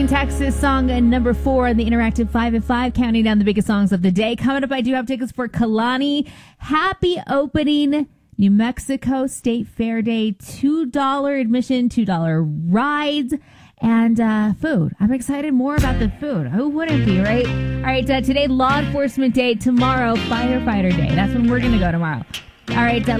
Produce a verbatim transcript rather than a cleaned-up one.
Austin, Texas song and number four in the Interactive five at five, counting down the biggest songs of the day. Coming up, I do have tickets for Kalani. Happy opening New Mexico State Fair Day. two dollars admission, two dollars rides, and uh, food. I'm excited more about the food. Who wouldn't be, right? All right, uh, today, Law Enforcement Day. Tomorrow, Firefighter Day. That's when we're going to go tomorrow. All right, uh,